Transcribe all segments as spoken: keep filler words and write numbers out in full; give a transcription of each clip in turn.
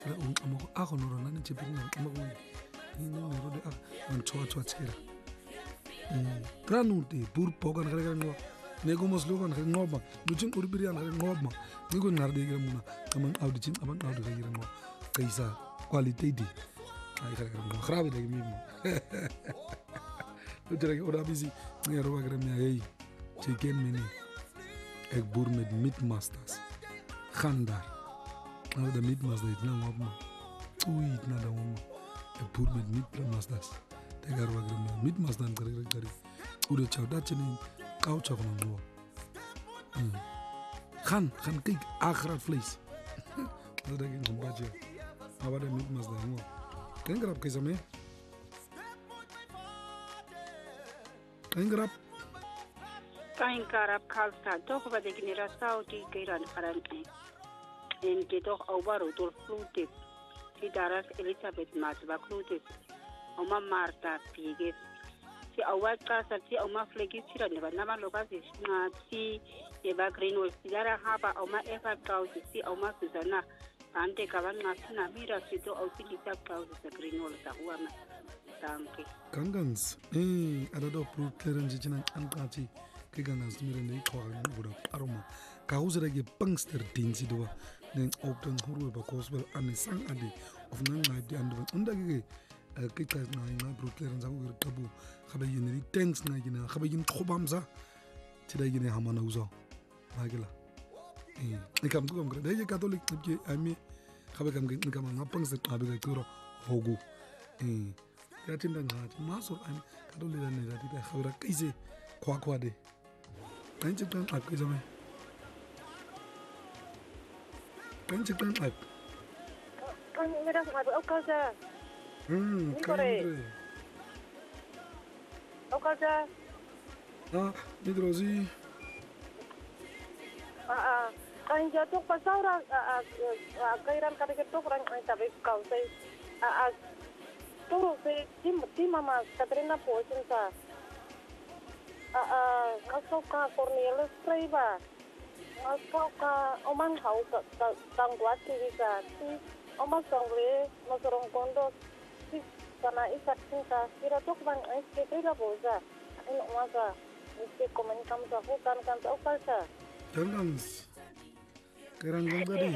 ra un amo a go no rona ne tshepedi na amo go ni no no de a on tshwa tshwa tshela eh tranute bur pokan gare gare no ne go mos lokan gare ngoba lutin urbiri an gare ngoba ni go ngar de gare muna kaman awdi cin aban awdi gare no kaisa quality di ay gare gare no khrabi de mi mi lu tere ora bisi ni ro gare mi ay chicken mini ek bur met meat masters khandar na de meat masters na ngoba uit na da ngoba ek bur met meat masters te garo gare mi meat masters gare gare gare ure chaw da chini kaw chaw no ngo khan khan kijk agra vlees dat denk ik een badje maar wat de meat masters ngo ken grap ke zame ken grap Kain karab kalsta toch wat ik niet rastau die keiran karantine. En ke toch over door flute. Si daras Elizabeth Masba flute. Oma Marta Pige. Si awat kasa si oma fleki sira ne ba nama lokasi na si eba greenwood si dara haba oma Eva Klaus si oma Susanna. Ante kawan ngasina mira si to au si lisa Klaus sa greenwood sa huama. Danke. Kangans eh adado pro clearance jinan anqati ke gangas mire ne ko ga ngura aroma ka uzere ge pangster dinsi do ne opten huru ba gospel an sang ade of nan ngai di andu unda ge ke ka na na pro clearance au ge tabu khaba yin thanks na gina khaba yin khobamza tida gine hamana uzo magela eh ikam tu kam gre de catholic ke ami khaba kam ge kam na pangster qabe ge turo hogu eh ya tinda ngati maso an kadolila ne da tida khawra kaise khwa khwa de kan ci kan ak zame kan ci kan ak kan mira ma do kaza hmm kan o kaza ah hidrozi ah ah kan jatuh pasaura ah kairan kada ketok orang tapi kau sai ah Turu se tim tim mama Katrina posin sa. Ah ah kasau ka Cornelius Preiba. Kasau ka oman hau ka tang buat sih sa. Si oman sangle masorong kondo si sana isat ka. Kira tok bang es ke Preiba boza. Ini masa mesti komunikam sa hutan kan sa ukalsa. Tangans. Kerang gong tadi.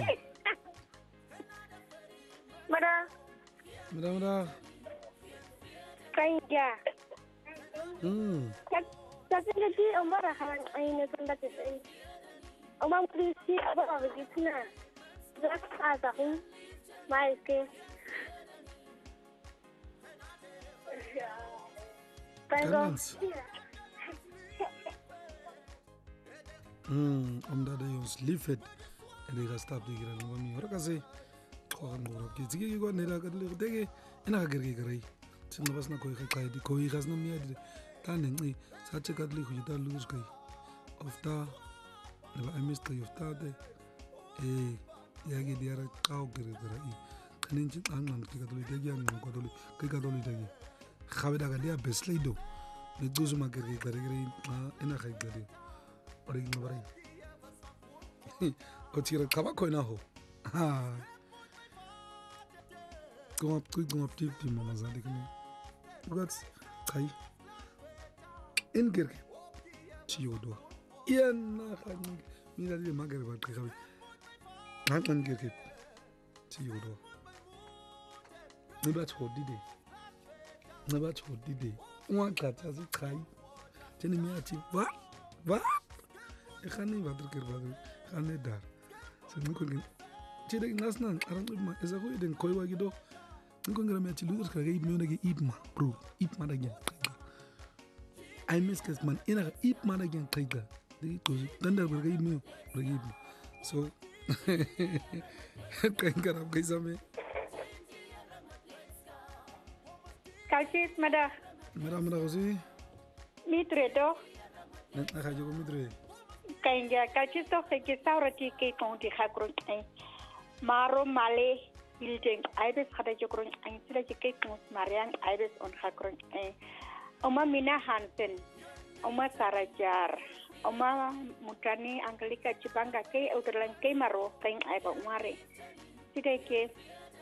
Mada. Mada mada. Kaya. Hmm. Tapi nanti Omar akan ini tanda itu. Omar polisi apa begitu na? Jelas ada pun, baik ke. Tangans. Hmm. Om dah ada yang slifet. Ada rasta di kira nama mi. Orang kasih. Kau kan murah. Jadi kita kau nela kadang kita ke, enak kerja kerai. Sina bas na koi kai di koi gas na miya di tane ngi sa che kadli khu ta lose kai ofta na ba amis kai ofta de e ya ge diara kau gere gere i kanin chin an nan ki kadli de gyan ko kadli kai kadli de gi khabe da ga dia besley do ne guzu ma gere gere gere ma ena khai gere ori no bare o tira kaba koi na ho ha kom op kui kom op tip ti mama zadi kini Gats kai in gerke chiyodo yen na khani mi da di magar ba kai nan nan gerke chiyodo ne ba chodi de ne ba chodi de wa ka ta zi kai teni mi ati va va e khani ba der ker ba khani dar se mi ko ti de nas nan aran ma eza ko den koy wa gido Nko ngira me ati luzur kage ip me onage ip ma bro ip ma da gen I miss kes man ina ip ma da gen kaiga de to tanda kage ip me kage ip so kai ngara kai same Kalchit mada mera mera kosi mitre to na ka jogo mitre kainga kalchit to ke saurati ke konti khakro ai maro male building ibis khada jokron ai sila ke mus marian ibis on khakron ai oma mina hansen oma sarajar oma mutani anglika chipanga ke uterlan ke maro kain ai ba umare sida ke